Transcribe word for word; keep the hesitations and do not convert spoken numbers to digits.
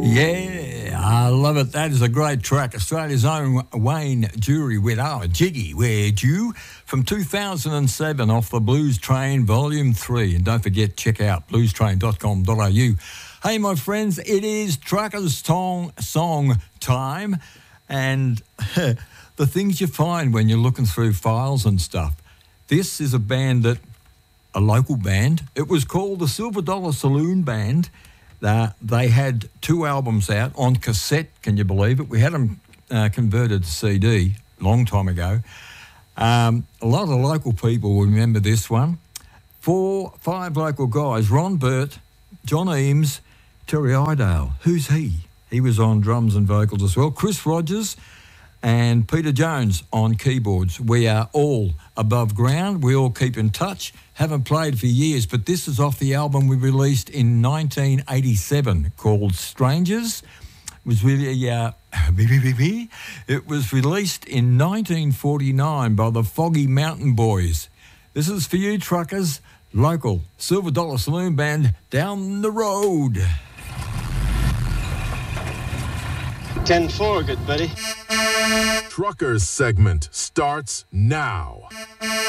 Yeah, I love it. That is a great track. Australia's own Wayne Jury with Oh, Jiggy, Where'd You? From two thousand seven off the Blues Train Volume three. And don't forget, check out blues train dot com dot a u. Hey, my friends, it is Truckers Song, song time. And the things you find when you're looking through files and stuff. This is a band that, a local band. It was called the Silver Dollar Saloon Band. Uh, they had two albums out on cassette, can you believe it? We had them uh, converted to C D a long time ago. Um, a lot of local people will remember this one. Four, five local guys, Ron Burt, John Eames, Terry Idale. Who's he? He was on drums and vocals as well. Chris Rogers and Peter Jones on keyboards. We are all above ground. We all keep in touch. Haven't played for years, but this is off the album we released in nineteen eighty-seven called Strangers. It was really, uh, it was released in nineteen forty-nine by the Foggy Mountain Boys. This is for you, truckers, local Silver Dollar Saloon Band down the road. ten four, good buddy. Truckers segment starts now.